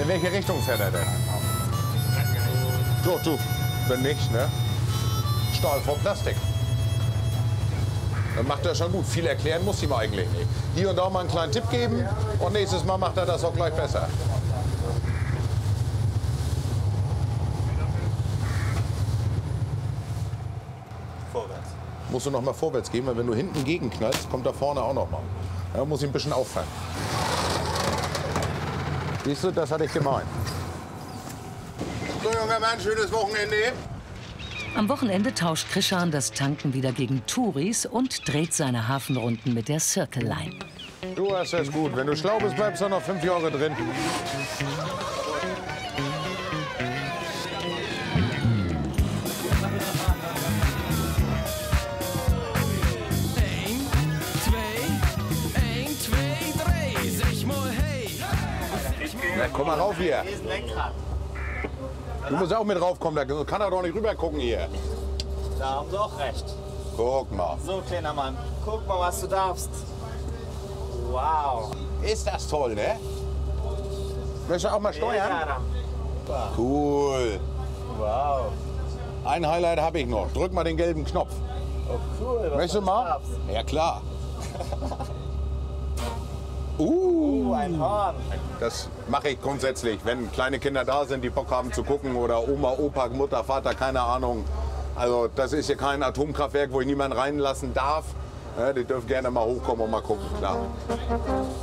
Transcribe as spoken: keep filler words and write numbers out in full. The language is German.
In welche Richtung fährt er denn? So, du, wenn nicht, ne? Stahl vor Plastik. Dann macht er schon gut. Viel erklären muss ihm eigentlich nicht. Hier und da mal einen kleinen Tipp geben und nächstes Mal macht er das auch gleich besser. Vorwärts. Musst du noch mal vorwärts gehen, weil wenn du hinten gegenknallst, kommt da vorne auch noch mal. Da muss ich ein bisschen auffangen. Siehst du, das hatte ich gemeint. So, junger Mann, schönes Wochenende. Am Wochenende tauscht Krishan das Tanken wieder gegen Touris und dreht seine Hafenrunden mit der Circle Line. Du hast das gut. Wenn du schlau bist, bleibst du noch fünf Jahre drin. Na, komm mal rauf hier. Du musst auch mit raufkommen, da kann er doch nicht rüber gucken hier. Da haben Sie auch recht. Guck mal. So, kleiner Mann, guck mal, was du darfst. Wow. Ist das toll, ne? Möchtest du auch mal steuern? Ja, Cool. wow. Ein Highlight habe ich noch. Drück mal den gelben Knopf. Oh, cool. Was Möchtest du mal? darfst. Ja, klar. Uh, Uh, ein Horn. das mache ich grundsätzlich, wenn kleine Kinder da sind, die Bock haben zu gucken oder Oma, Opa, Mutter, Vater, keine Ahnung. Also das ist hier kein Atomkraftwerk, wo ich niemanden reinlassen darf. Ja, die dürfen gerne mal hochkommen und mal gucken, klar.